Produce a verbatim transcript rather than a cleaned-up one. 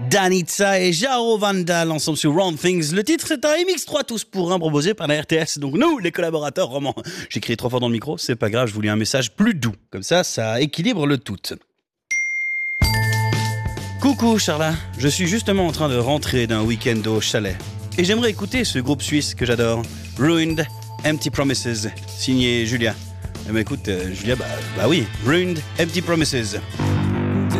Danitza et Jaro Vandal ensemble sur Wrong Things. Le titre, c'est un M X trois tous pour un proposé par la R T S. Donc nous, les collaborateurs romans. J'ai crié trop fort dans le micro, c'est pas grave, je voulais un message plus doux. Comme ça, ça équilibre le tout. Coucou Charla, je suis justement en train de rentrer d'un week-end au chalet. Et j'aimerais écouter ce groupe suisse que j'adore, Ruined Empty Promises, signé Julia. Eh ben écoute, euh, Julia, bah, bah oui, Ruined Empty Promises.